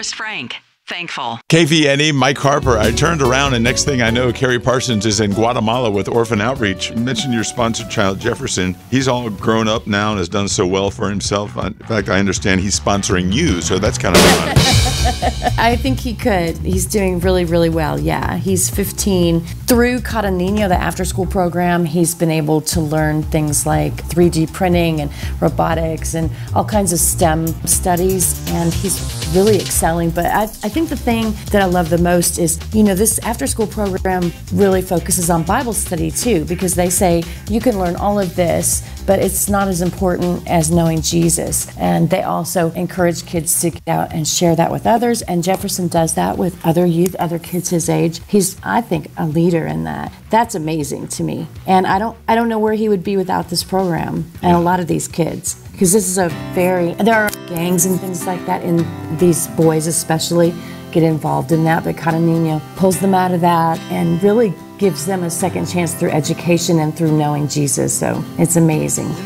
Here's Frank. Thankful. KVNE, Mike Harper. I turned around and next thing I know, Carrie Parsons is in Guatemala with Orphan Outreach. You mentioned your sponsored child, Jefferson. He's all grown up now and has done so well for himself. In fact, I understand he's sponsoring you, so that's kind of fun. I think he could. He's doing really, really well, yeah. He's 15. Through Cada Niño, the after-school program, he's been able to learn things like 3D printing and robotics and all kinds of STEM studies, and he's really excelling. But I think the thing that I love the most is, this after-school program really focuses on Bible study too, because they say you can learn all of this, but it's not as important as knowing Jesus. And they also encourage kids to get out and share that with others, and Jefferson does that with other youth, other kids his age. He's, I think, a leader in that. That's amazing to me. And I don't know where he would be without this program and a lot of these kids. Because this is there are gangs and things like that, and these boys especially get involved in that, but Cada Niño pulls them out of that and really gives them a second chance through education and through knowing Jesus, so it's amazing.